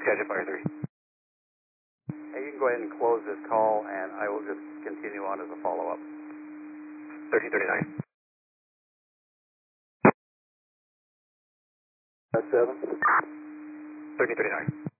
Gadget Fire 3. Hey, you can go ahead and close this call, and I will just continue on as a follow-up. 1339. That's 7. 1339.